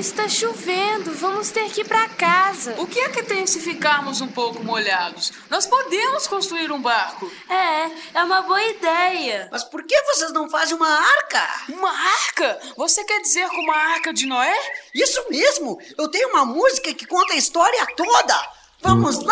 Está chovendo, vamos ter que ir para casa. O que é que tem se ficarmos um pouco molhados? Nós podemos construir um barco. É uma boa ideia. Mas por que vocês não fazem uma arca? Uma arca? Você quer dizer com uma arca de Noé? Isso mesmo! Eu tenho uma música que conta a história toda! Vamos lá!